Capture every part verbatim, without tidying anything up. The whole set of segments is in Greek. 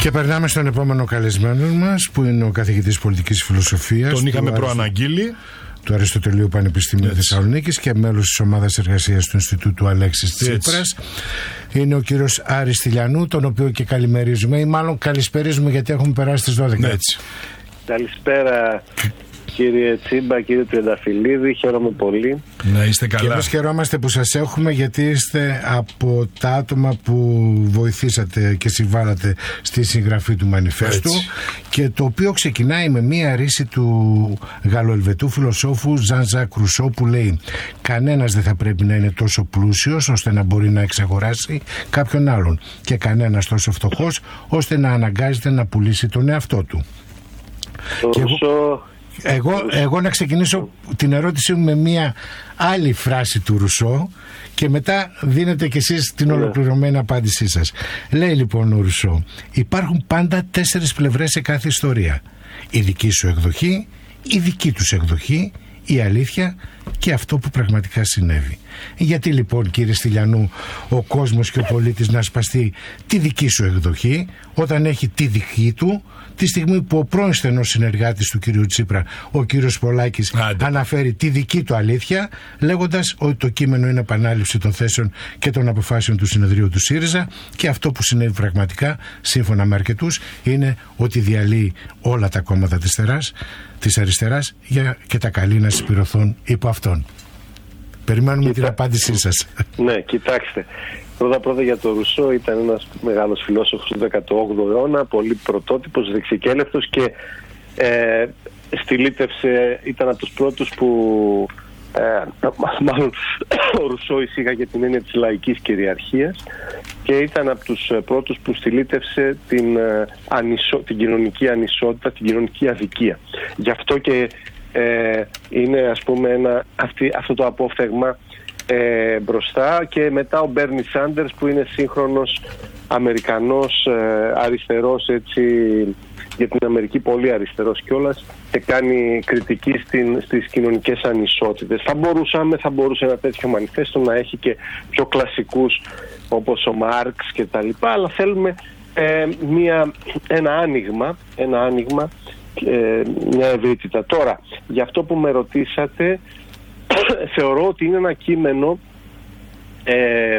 Και περνάμε στον επόμενο καλεσμένο μας, που είναι ο καθηγητής πολιτικής φιλοσοφίας. Τον είχαμε προαναγγείλει. Του Αριστοτελείου Πανεπιστημίου Θεσσαλονίκης και μέλος της ομάδας εργασίας του Ινστιτούτου Αλέξης Τσίπρας. Είναι ο κύριος Άρης Στυλιανού, τον οποίο και καλημερίζουμε, ή μάλλον καλησπερίζουμε, γιατί έχουμε περάσει τις δώδεκα. Έτσι. Καλησπέρα, κύριε Τσίμπα, κύριε Τριανταφυλλίδη, χαίρομαι πολύ. Να είστε καλά. Και εμείς χαιρόμαστε που σας έχουμε, γιατί είστε από τα άτομα που βοηθήσατε και συμβάλατε στη συγγραφή του μανιφέστου. Έτσι. Και το οποίο ξεκινάει με μία ρίση του γαλλοελβετού φιλοσόφου Ζαν Ζακ Ρουσό, που λέει: κανένας δεν θα πρέπει να είναι τόσο πλούσιος ώστε να μπορεί να εξαγοράσει κάποιον άλλον, και κανένας τόσο φτωχός ώστε να αναγκάζεται να πουλήσει τον εαυτό του. Το Ρουσό... Εγώ, εγώ να ξεκινήσω την ερώτησή μου με μία άλλη φράση του Ρουσό, και μετά δίνετε κι εσείς την ολοκληρωμένη απάντησή σας. Λέει λοιπόν ο Ρουσό: υπάρχουν πάντα τέσσερις πλευρές σε κάθε ιστορία. Η δική σου εκδοχή, η δική τους εκδοχή, η αλήθεια και αυτό που πραγματικά συνέβη. Γιατί λοιπόν, κύριε Στυλιανού, ο κόσμος και ο πολίτης να σπαστεί τη δική σου εκδοχή όταν έχει τη δική του, τη στιγμή που ο πρώην στενός συνεργάτης του κύριου Τσίπρα, ο κύριος Πολάκης, Άντε. αναφέρει τη δική του αλήθεια, λέγοντας ότι το κείμενο είναι επανάληψη των θέσεων και των αποφάσεων του συνεδρίου του ΣΥΡΙΖΑ, και αυτό που συνέβη πραγματικά, σύμφωνα με αρκετούς, είναι ότι διαλύει όλα τα κόμματα της θεράς, της αριστεράς, για και τα καλή να συσπηρωθούν υπό αυτόν. Περιμένουμε Κοιτά... την απάντησή σας. Ναι, κοιτάξτε. Πρώτα πρώτα για τον Ρουσό, ήταν ένας μεγάλος φιλόσοφος του δέκατο όγδοο αιώνα, πολύ πρωτότυπος, δεξικέλευτος, και ε, στυλίτευσε, ήταν από τους πρώτους που ε, μάλλον ο Ρουσό εισήγαγε την έννοια της λαϊκής κυριαρχίας, και ήταν από τους πρώτους που στυλίτευσε την, ε, ανισο, την κοινωνική ανισότητα, την κοινωνική αδικία. Γι' αυτό και ε, είναι, ας πούμε, ένα, αυτή, αυτό το απόφθεγμα Ε, μπροστά, και μετά ο Μπέρνι Σάντερς, που είναι σύγχρονος Αμερικανός ε, αριστερός, έτσι, για την Αμερική πολύ αριστερός κιόλας, και κάνει κριτική στην, στις κοινωνικές ανισότητες. Θα μπορούσαμε, θα μπορούσε ένα τέτοιο μανιφέστο να έχει και πιο κλασικούς όπως ο Μάρξ και τα λοιπά, αλλά θέλουμε ε, μια, ένα άνοιγμα, ένα άνοιγμα ε, μια ευρύτητα. Τώρα, για αυτό που με ρωτήσατε, θεωρώ ότι είναι ένα κείμενο ε,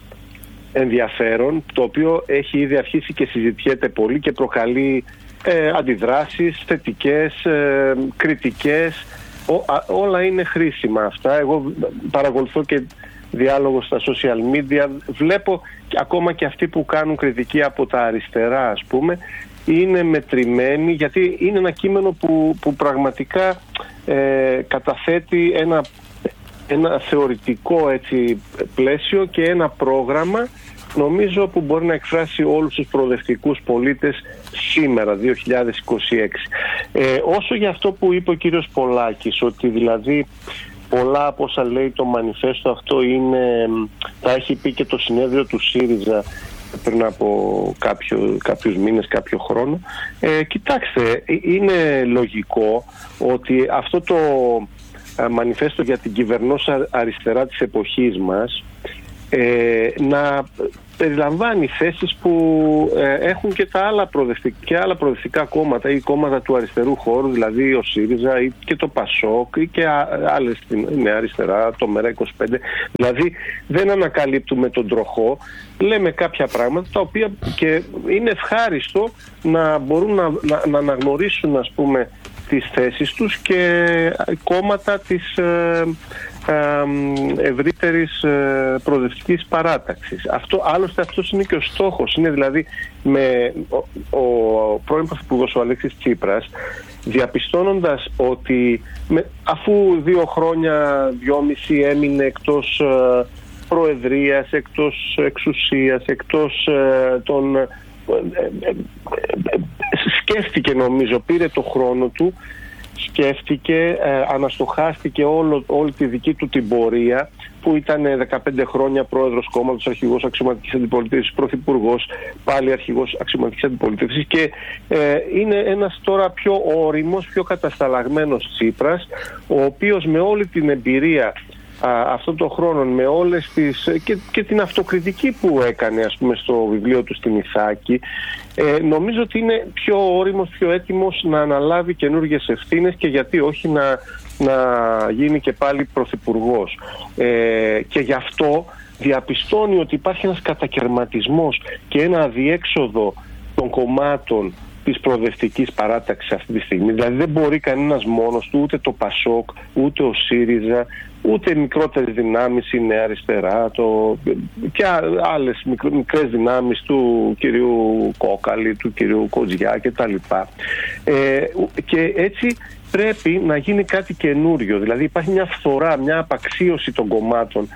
ενδιαφέρον, το οποίο έχει ήδη αρχίσει και συζητιέται πολύ και προκαλεί ε, αντιδράσεις θετικές, ε, κριτικές. Ό, α, όλα είναι χρήσιμα αυτά. Εγώ παρακολουθώ και διάλογο στα social media, βλέπω ακόμα και αυτοί που κάνουν κριτική από τα αριστερά, ας πούμε, είναι μετρημένοι, γιατί είναι ένα κείμενο που, που πραγματικά ε, καταθέτει ένα, ένα θεωρητικό, έτσι, πλαίσιο και ένα πρόγραμμα, νομίζω, που μπορεί να εκφράσει όλους τους προοδευτικούς πολίτες σήμερα, δύο χιλιάδες είκοσι έξι. Ε, όσο για αυτό που είπε ο κύριος Πολάκης, ότι δηλαδή πολλά από όσα λέει το μανιφέστο αυτό είναι, τα έχει πει και το συνέδριο του ΣΥΡΙΖΑ πριν από κάποιο, κάποιους μήνες, κάποιο χρόνο. Ε, κοιτάξτε, είναι λογικό ότι αυτό το ε, μανιφέστο για την κυβερνώσα αριστερά της εποχής μας ε, να περιλαμβάνει θέσεις που ε, έχουν και τα άλλα προοδευτικά, και άλλα προοδευτικά κόμματα ή κόμματα του αριστερού χώρου, δηλαδή ο ΣΥΡΙΖΑ ή και το ΠΑΣΟΚ ή και άλλες, με αριστερά, το ΜΕΡΑ είκοσι πέντε. Δηλαδή δεν ανακαλύπτουμε τον τροχό, λέμε κάποια πράγματα τα οποία και είναι ευχάριστο να μπορούν να, να, να αναγνωρίσουν, ας πούμε, τις θέσεις τους και κόμματα της ε, ε, ευρύτερης ε, προοδευτικής παράταξης. Αυτό, άλλωστε αυτός είναι και ο στόχος. Είναι δηλαδή με ο, ο πρώην Πρωθυπουργός ο Αλέξης Τσίπρας, διαπιστώνοντας ότι με, αφού δύο χρόνια, δυόμιση έμεινε εκτός ε, προεδρίας, εκτός εξουσίας, εκτός ε, των... Ε, ε, ε, ε, σκέφτηκε, νομίζω, πήρε το χρόνο του, σκέφτηκε, ε, αναστοχάστηκε όλο, όλη τη δική του την πορεία, που ήταν δεκαπέντε χρόνια πρόεδρος κόμματος, αρχηγός αξιωματικής αντιπολίτευσης, πρωθυπουργός, πάλι αρχηγός αξιωματικής αντιπολίτευσης, και ε, είναι ένας τώρα πιο όριμος, πιο κατασταλαγμένος Τσίπρας, ο οποίος με όλη την εμπειρία α, αυτόν τον χρόνο με όλες τις και, και την αυτοκριτική που έκανε, ας πούμε, στο βιβλίο του στην Ιθάκη, ε, νομίζω ότι είναι πιο όριμος, πιο έτοιμος να αναλάβει καινούργιες ευθύνες και γιατί όχι να, να γίνει και πάλι πρωθυπουργός. Ε, και γι' αυτό διαπιστώνει ότι υπάρχει ένας κατακερματισμός και ένα αδιέξοδο των κομμάτων της προοδευτικής παράταξης αυτή τη στιγμή. Δηλαδή δεν μπορεί κανένας μόνος του, ούτε το Πασόκ, ούτε ο ΣΥΡΙΖΑ, ούτε μικρότερες δυνάμεις, η Νέα Αριστερά, το, και άλλες μικρές δυνάμεις του κυρίου Κόκαλη, του κυρίου Κοτζιά κτλ. Ε, και έτσι πρέπει να γίνει κάτι καινούριο. Δηλαδή υπάρχει μια φθορά, μια απαξίωση των κομμάτων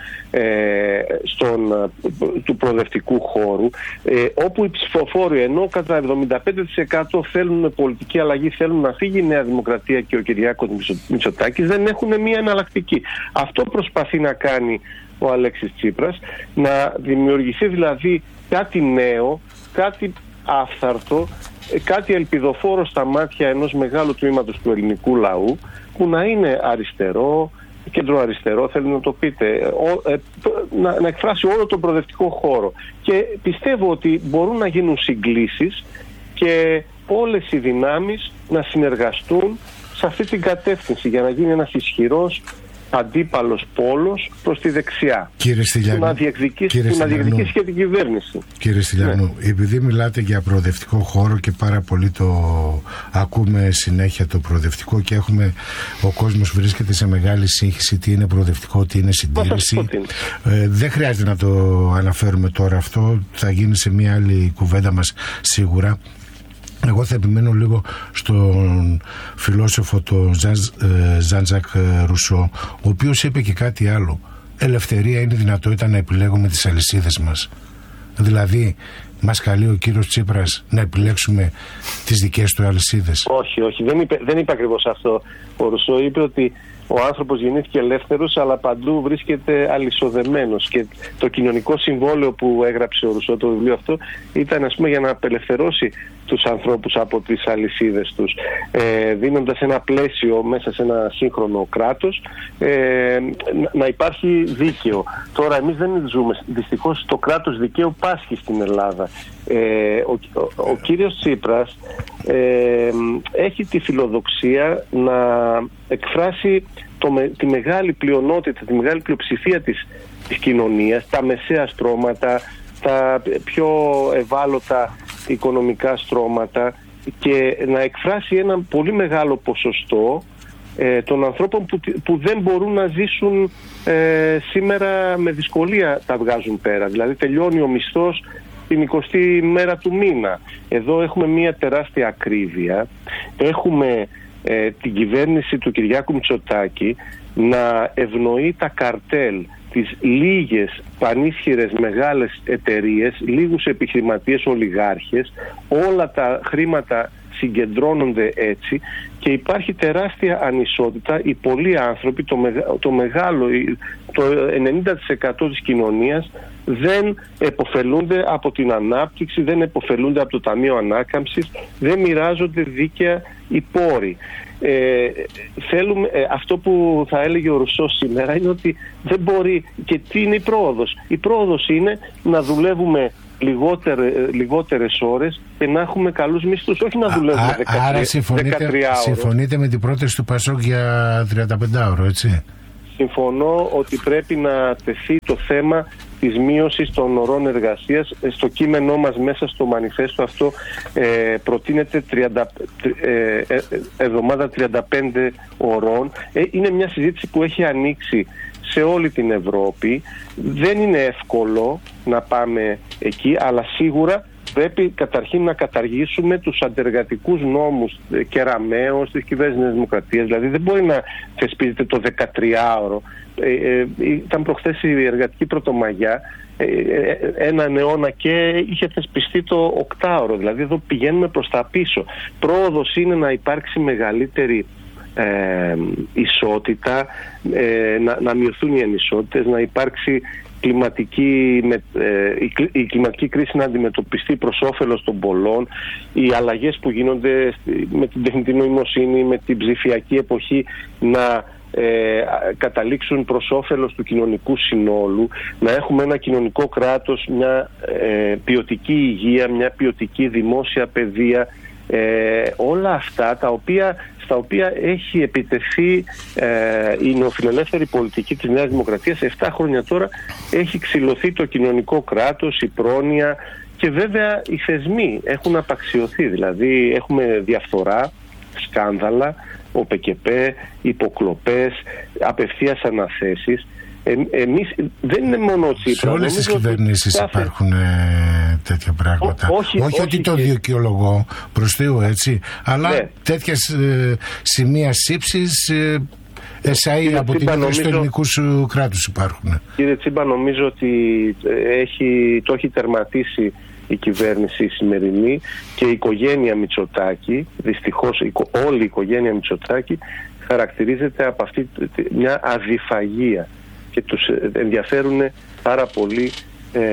ε, στον, του προοδευτικού χώρου, ε, όπου οι ψηφοφόροι, ενώ κατά εβδομήντα πέντε τοις εκατό θέλουν πολιτική αλλαγή, θέλουν να φύγει η Νέα Δημοκρατία και ο Κυριάκος Μητσοτάκης, δεν έχουν μια εναλλακτική. Αυτό προσπαθεί να κάνει ο Αλέξης Τσίπρας, να δημιουργηθεί δηλαδή κάτι νέο, κάτι άφθαρτο, κάτι ελπιδοφόρο στα μάτια ενός μεγάλου τμήματος του ελληνικού λαού, που να είναι αριστερό, κεντροαριστερό, θέλει να το πείτε, ο, ε, να, να εκφράσει όλο τον προοδευτικό χώρο. Και πιστεύω ότι μπορούν να γίνουν συγκλήσεις και όλες οι δυνάμεις να συνεργαστούν σε αυτή την κατεύθυνση για να γίνει ένας ισχυρός αντίπαλος πόλος προς τη δεξιά. Κύριε Στυλιανού, να διεκδικήσει, να διεκδικήσει και την κυβέρνηση. Κύριε Στυλιανού, ναι. Επειδή μιλάτε για προοδευτικό χώρο και πάρα πολύ το ακούμε συνέχεια το προοδευτικό και έχουμε, ο κόσμος βρίσκεται σε μεγάλη σύγχυση τι είναι προοδευτικό, τι είναι συντήρηση. Ε, δεν χρειάζεται να το αναφέρουμε τώρα αυτό, θα γίνει σε μια άλλη κουβέντα μας σίγουρα. Εγώ θα επιμένω λίγο στον φιλόσοφο τον Ζαν-Ζακ Ρουσό, ο οποίος είπε και κάτι άλλο. Ελευθερία είναι η δυνατότητα να επιλέγουμε τις αλυσίδες μας. Δηλαδή, μας καλεί ο κύριος Τσίπρας να επιλέξουμε τις δικές του αλυσίδες. Όχι, όχι, δεν είπε, δεν είπε ακριβώς αυτό. Ο Ρουσό είπε ότι ο άνθρωπος γεννήθηκε ελεύθερος, αλλά παντού βρίσκεται αλυσοδεμένος. Και το κοινωνικό συμβόλαιο που έγραψε ο Ρουσό, το βιβλίο αυτό, ήταν, ας πούμε, για να απελευθερώσει τους ανθρώπους από τις αλυσίδες τους, ε, δίνοντας ένα πλαίσιο μέσα σε ένα σύγχρονο κράτος, ε, να υπάρχει δίκαιο. Τώρα εμείς δεν ζούμε, δυστυχώς το κράτος δικαίου πάσχει στην Ελλάδα. Ε, ο, ο, ο κύριος Τσίπρας ε, έχει τη φιλοδοξία να εκφράσει το, τη μεγάλη πλειονότητα, τη μεγάλη πλειοψηφία της, της κοινωνίας, τα μεσαία στρώματα, τα πιο ευάλωτα οικονομικά στρώματα, και να εκφράσει ένα πολύ μεγάλο ποσοστό ε, των ανθρώπων που, που δεν μπορούν να ζήσουν ε, σήμερα, με δυσκολία τα βγάζουν πέρα. Δηλαδή τελειώνει ο μισθός την εικοστή μέρα του μήνα. Εδώ έχουμε μια τεράστια ακρίβεια. Έχουμε ε, την κυβέρνηση του Κυριάκου Μητσοτάκη να ευνοεί τα καρτέλ, τις λίγες πανίσχυρες μεγάλες εταιρείες, λίγους επιχειρηματίες ολιγάρχες. Όλα τα χρήματα συγκεντρώνονται έτσι και υπάρχει τεράστια ανισότητα. Οι πολλοί άνθρωποι, το, μεγα, το μεγάλο, το ενενήντα τοις εκατό της κοινωνίας δεν επωφελούνται από την ανάπτυξη, δεν επωφελούνται από το Ταμείο Ανάκαμψης, δεν μοιράζονται δίκαια οι πόροι. Ε, θέλουμε, ε, αυτό που θα έλεγε ο Ρουσό σήμερα είναι ότι δεν μπορεί. Και τι είναι η πρόοδος? Η πρόοδος είναι να δουλεύουμε λιγότερε, λιγότερες ώρες και να έχουμε καλούς μισθούς, όχι να δουλεύουμε α, δεκατρία, άρα συμφωνείτε, δεκατρία ώρες. Συμφωνείτε με την πρόταση του Πασόκ για τριάντα πέντε ώρο, έτσι? Συμφωνώ ότι πρέπει να τεθεί το θέμα της μείωσης των ωρών εργασίας. Στο κείμενό μας, μέσα στο μανιφέστο αυτό, ε, προτείνεται τριάντα, ε, ε, εβδομάδα τριάντα πέντε ωρών. Ε, είναι μια συζήτηση που έχει ανοίξει σε όλη την Ευρώπη. Δεν είναι εύκολο να πάμε εκεί, αλλά σίγουρα πρέπει καταρχήν να καταργήσουμε τους αντεργατικούς νόμους κεραμαίως της κυβέρνησης Δημοκρατίας. Δηλαδή δεν μπορεί να θεσπίζεται το δεκατριάωρο. Ε, ε, ήταν προχθές η εργατική πρωτομαγιά, ε, ε, έναν αιώνα, και είχε θεσπιστεί το οκτάωρο. Δηλαδή εδώ πηγαίνουμε προς τα πίσω. Πρόοδος είναι να υπάρξει μεγαλύτερη ε, ισότητα, ε, να, να μειωθούν οι ανισότητες, να υπάρξει κλιματική, με, ε, η, η κλιματική κρίση να αντιμετωπιστεί προς όφελος των πολλών, οι αλλαγές που γίνονται με την τεχνητή νοημοσύνη, με την ψηφιακή εποχή να ε, καταλήξουν προς όφελος του κοινωνικού συνόλου, να έχουμε ένα κοινωνικό κράτος, μια ε, ποιοτική υγεία, μια ποιοτική δημόσια παιδεία, ε, όλα αυτά τα οποία, στα οποία έχει επιτεθεί ε, η νεοφιλελεύθερη πολιτική της Νέας Δημοκρατίας. Εφτά χρόνια τώρα έχει ξυλωθεί το κοινωνικό κράτος, η πρόνοια, και βέβαια οι θεσμοί έχουν απαξιωθεί. Δηλαδή έχουμε διαφθορά, σκάνδαλα, ο ΠΚΠ, υποκλοπές, απευθείας αναθέσεις. Ε, εμείς δεν είναι μόνο ο Τσίπρας. Σε όλες τις κυβερνήσεις κάθε... υπάρχουν ε, τέτοια πράγματα. Ό, όχι, όχι, όχι ότι το και... δικαιολογώ προς Θεού, έτσι, αλλά ναι. τέτοιες ε, σημεία σύψης ε, εσάι από την ίδρυση του ελληνικού σου κράτους υπάρχουν. Κύριε Τσίμπα, νομίζω ότι έχει, το έχει τερματίσει η κυβέρνηση η σημερινή και η οικογένεια Μητσοτάκη, δυστυχώς όλη η οικογένεια Μητσοτάκη χαρακτηρίζεται από αυτή μια αδιφαγία και τους ενδιαφέρουν πάρα πολύ ε,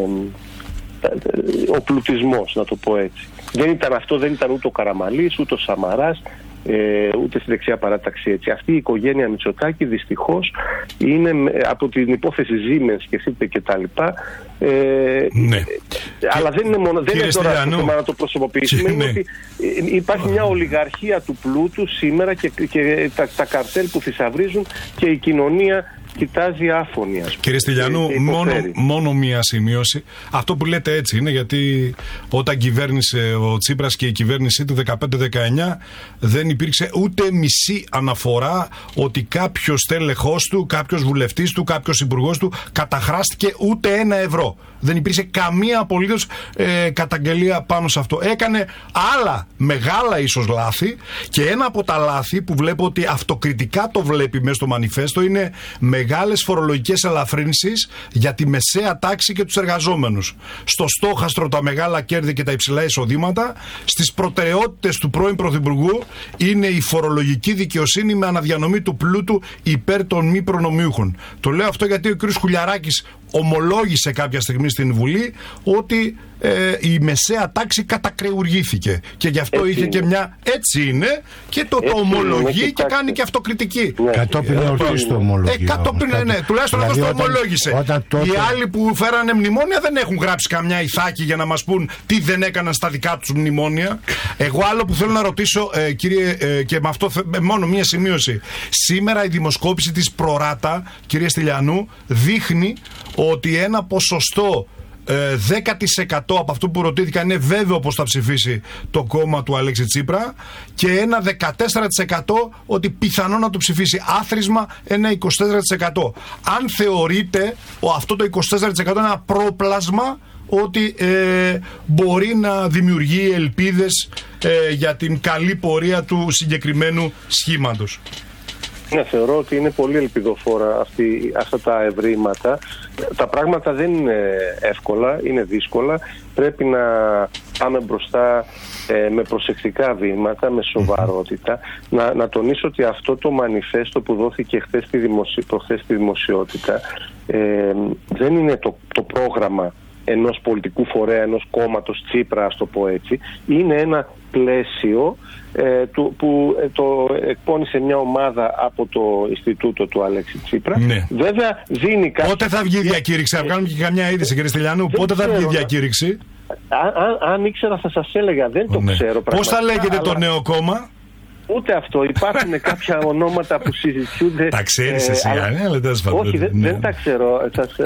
ο πλουτισμός, να το πω έτσι. Δεν ήταν αυτό, δεν ήταν ούτε ο Καραμανλής, ούτε ο Σαμαράς, Ε, ούτε στη δεξιά παράταξη, έτσι. Αυτή η οικογένεια Μητσοτάκη δυστυχώς είναι από την υπόθεση Siemens και ΣΥΠΕ και τα λοιπά, ε, ναι. αλλά και, δεν είναι μόνο, δεν είναι τώρα το θέμα να το προσωποποιήσουμε, και, είναι ναι. ότι υπάρχει μια ολιγαρχία του πλούτου σήμερα και, και τα, τα καρτέλ που θησαυρίζουν και η κοινωνία κοιτάζει άφωνη. Κύριε Στυλιανού, μόνο, μόνο μία σημείωση. Αυτό που λέτε έτσι είναι γιατί όταν κυβέρνησε ο Τσίπρας και η κυβέρνησή του δεκαπέντε δεκαεννιά δεν υπήρξε ούτε μισή αναφορά ότι κάποιος τέλεχος του, κάποιος βουλευτής του, κάποιος υπουργός του καταχράστηκε ούτε ένα ευρώ. Δεν υπήρξε καμία απολύτως ε, καταγγελία πάνω σε αυτό. Έκανε άλλα μεγάλα ίσως λάθη και ένα από τα λάθη που βλέπω ότι αυτοκριτικά το βλέπει μέσα στο μανιφέστο είναι μεγάλες φορολογικές ελαφρύνσεις για τη μεσαία τάξη και τους εργαζόμενους. Στο στόχαστρο τα μεγάλα κέρδη και τα υψηλά εισοδήματα, στις προτεραιότητες του πρώην Πρωθυπουργού είναι η φορολογική δικαιοσύνη με αναδιανομή του πλούτου υπέρ των μη προνομιούχων. Το λέω αυτό γιατί ο κ. Χουλιαράκης ομολόγησε κάποια στιγμή στην Βουλή ότι ε, η μεσαία τάξη κατακρεουργήθηκε και γι' αυτό έτσι είχε είναι. Και μια έτσι είναι και το, το ομολογεί και, και κάνει και αυτοκριτική. Ναι. Κατόπιν εορτής το ομολογεί. Ε, κατόπιν, ναι, τουλάχιστον δηλαδή αυτό το ομολόγησε. Όταν τότε... Οι άλλοι που φέρανε μνημόνια δεν έχουν γράψει καμιά ηθάκη για να μας πούν τι δεν έκαναν στα δικά τους μνημόνια. Εγώ άλλο που θέλω να ρωτήσω, ε, κύριε, ε, και με αυτό θε, μόνο μία σημείωση. Σήμερα η δημοσκόπηση της Προράτα, κύριε Στυλιανού, δείχνει ότι ένα ποσοστό ε, δέκα τοις εκατό από αυτό που ρωτήθηκα είναι βέβαιο πως θα ψηφίσει το κόμμα του Αλέξη Τσίπρα και ένα δεκατέσσερα τοις εκατό ότι πιθανό να το ψηφίσει. Άθροισμα ένα είκοσι τέσσερα τοις εκατό. Αν θεωρείτε ο, αυτό το είκοσι τέσσερα τοις εκατό είναι ένα πρόπλασμα ότι ε, μπορεί να δημιουργεί ελπίδες ε, για την καλή πορεία του συγκεκριμένου σχήματος. Ναι, θεωρώ ότι είναι πολύ ελπιδοφόρα αυτή, αυτά τα ευρήματα. Τα πράγματα δεν είναι εύκολα, είναι δύσκολα. Πρέπει να πάμε μπροστά ε, με προσεκτικά βήματα, με σοβαρότητα. Να, να τονίσω ότι αυτό το μανιφέστο που δόθηκε χθες στη δημοσι... προχθές στη δημοσιότητα ε, δεν είναι το, το πρόγραμμα ενός πολιτικού φορέα, ενός κόμματος Τσίπρα, ας το πω έτσι. Είναι ένα πλαίσιο ε, του, που ε, το εκπώνησε μια ομάδα από το Ινστιτούτο του Αλέξη Τσίπρα. Ναι. Βέβαια δίνει κάτι... Πότε θα βγει η διακήρυξη, θα βγάλουμε και καμιά είδηση, κύριε Στυλιανού, πότε θα βγει η διακήρυξη? Αν, αν ήξερα θα σας έλεγα, δεν το ναι. ξέρω. Πώς θα λέγεται αλλά... το νέο κόμμα? Ούτε αυτό. Υπάρχουν κάποια ονόματα που συζητιούνται. Τα ξέρεις εσύ, αλλά... ναι, αλλά δεν Όχι, δεν, ναι. δεν τα ξέρω. Σας,